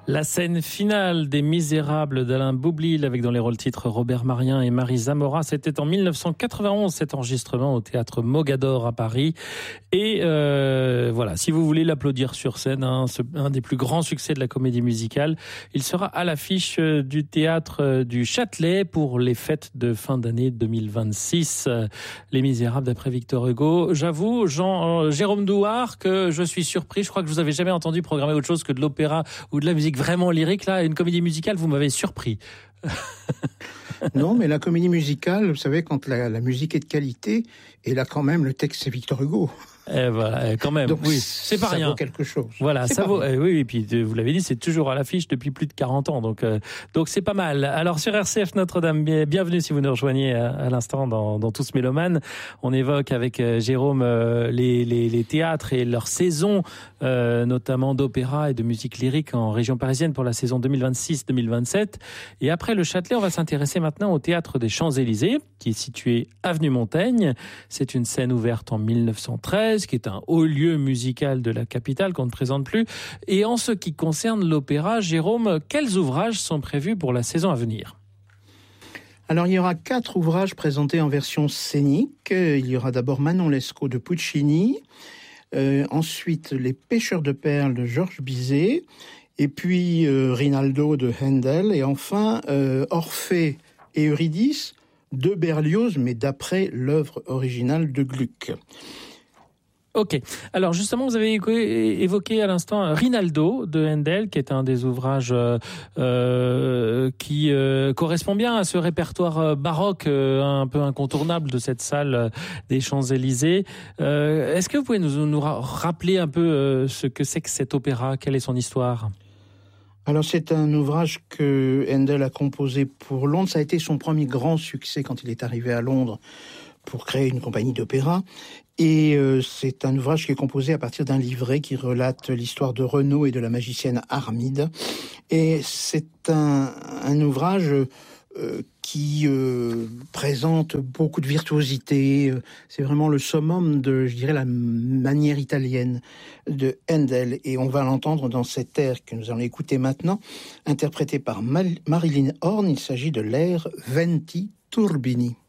La scène finale des Misérables d'Alain Boublil avec dans les rôles titres Robert Marien et Marie Zamora. C'était en 1991 cet enregistrement au théâtre Mogador à Paris. Et voilà, si vous voulez l'applaudir sur scène, un des plus grands succès de la comédie musicale, il sera à l'affiche du théâtre du Châtelet pour les fêtes de fin d'année 2026. Les Misérables d'après Victor Hugo. J'avoue, Jérôme Douard, que je suis surpris. Je crois que je vous avais jamais entendu programmer autre chose que de l'opéra ou de la musique vraiment lyrique. Là, une comédie musicale, vous m'avez surpris. Non, mais la comédie musicale, vous savez, quand la musique est de qualité, et là quand même le texte c'est Victor Hugo. Voilà, quand même. Donc, oui, c'est pas rien. Ça vaut quelque chose. Voilà, ça vaut. Oui, et puis vous l'avez dit, c'est toujours à l'affiche depuis plus de 40 ans, donc c'est pas mal. Alors sur RCF Notre-Dame, bienvenue si vous nous rejoignez à l'instant dans Tous Mélomanes. On évoque avec Jérôme les théâtres et leur saison, notamment d'opéra et de musique lyrique en région parisienne pour la saison 2026-2027. Et après le Châtelet, on va s'intéresser maintenant au théâtre des Champs-Élysées, qui est situé avenue Montaigne. C'est une scène ouverte en 1913. Qui est un haut lieu musical de la capitale qu'on ne présente plus. Et en ce qui concerne l'opéra, Jérôme, quels ouvrages sont prévus pour la saison à venir ? Alors, il y aura 4 ouvrages présentés en version scénique. Il y aura d'abord Manon Lescaut de Puccini, ensuite Les Pêcheurs de perles de Georges Bizet, et puis Rinaldo de Handel, et enfin Orphée et Eurydice de Berlioz, mais d'après l'œuvre originale de Gluck. Ok. Alors justement, vous avez évoqué à l'instant Rinaldo de Handel, qui est un des ouvrages qui correspond bien à ce répertoire baroque un peu incontournable de cette salle des Champs-Élysées. Est-ce que vous pouvez nous rappeler un peu ce que c'est que cet opéra ? Quelle est son histoire ? Alors c'est un ouvrage que Handel a composé pour Londres. Ça a été son premier grand succès quand il est arrivé à Londres pour créer une compagnie d'opéra. Et c'est un ouvrage qui est composé à partir d'un livret qui relate l'histoire de Renaud et de la magicienne Armide. Et c'est un ouvrage qui présente beaucoup de virtuosité. C'est vraiment le summum de, je dirais, la manière italienne de Handel. Et on va l'entendre dans cet air que nous allons écouter maintenant, interprété par Marilyn Horne. Il s'agit de l'air Venti Turbini.